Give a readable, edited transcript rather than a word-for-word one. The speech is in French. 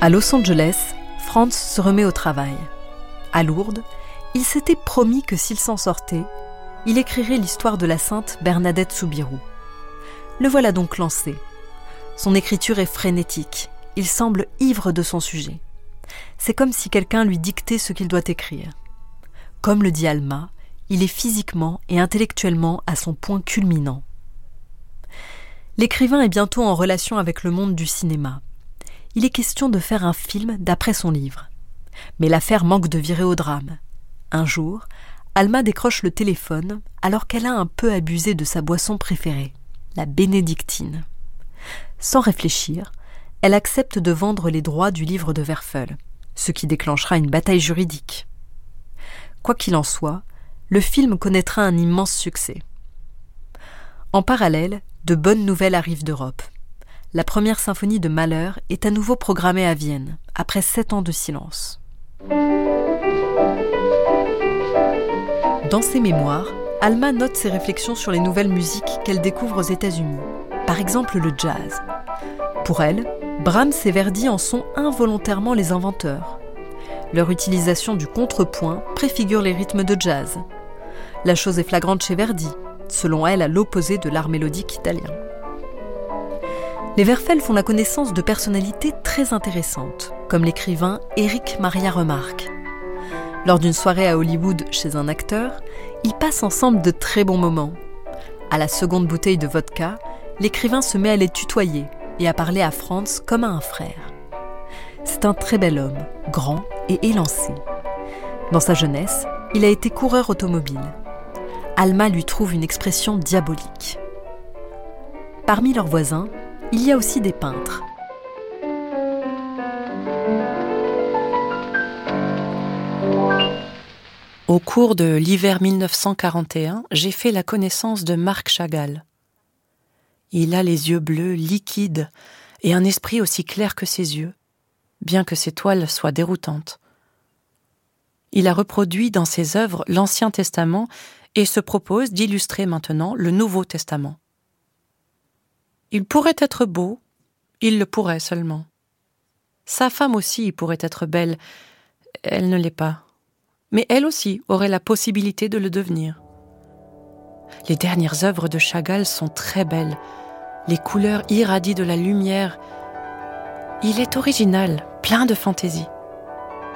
À Los Angeles, Franz se remet au travail. À Lourdes, il s'était promis que s'il s'en sortait, il écrirait l'histoire de la sainte Bernadette Soubirous. Le voilà donc lancé. Son écriture est frénétique. Il semble ivre de son sujet. C'est comme si quelqu'un lui dictait ce qu'il doit écrire. Comme le dit Alma, il est physiquement et intellectuellement à son point culminant. L'écrivain est bientôt en relation avec le monde du cinéma. Il est question de faire un film d'après son livre. Mais l'affaire manque de virer au drame. Un jour, Alma décroche le téléphone alors qu'elle a un peu abusé de sa boisson préférée, la bénédictine. Sans réfléchir, elle accepte de vendre les droits du livre de Werfel, ce qui déclenchera une bataille juridique. Quoi qu'il en soit, le film connaîtra un immense succès. En parallèle, de bonnes nouvelles arrivent d'Europe. La première symphonie de Mahler est à nouveau programmée à Vienne, après 7 ans de silence. Dans ses mémoires, Alma note ses réflexions sur les nouvelles musiques qu'elle découvre aux États-Unis, par exemple le jazz. Pour elle, Brahms et Verdi en sont involontairement les inventeurs. Leur utilisation du contrepoint préfigure les rythmes de jazz. La chose est flagrante chez Verdi, selon elle à l'opposé de l'art mélodique italien. Les Werfel font la connaissance de personnalités très intéressantes, comme l'écrivain Éric Maria Remarque. Lors d'une soirée à Hollywood chez un acteur, ils passent ensemble de très bons moments. À la seconde bouteille de vodka, l'écrivain se met à les tutoyer et à parler à Franz comme à un frère. C'est un très bel homme, grand et élancé. Dans sa jeunesse, il a été coureur automobile. Alma lui trouve une expression diabolique. Parmi leurs voisins, il y a aussi des peintres. Au cours de l'hiver 1941, j'ai fait la connaissance de Marc Chagall. Il a les yeux bleus, liquides, et un esprit aussi clair que ses yeux, bien que ses toiles soient déroutantes. Il a reproduit dans ses œuvres l'Ancien Testament et se propose d'illustrer maintenant le Nouveau Testament. Il pourrait être beau, il le pourrait seulement. Sa femme aussi pourrait être belle, elle ne l'est pas. Mais elle aussi aurait la possibilité de le devenir. Les dernières œuvres de Chagall sont très belles. Les couleurs irradient de la lumière. Il est original, plein de fantaisie.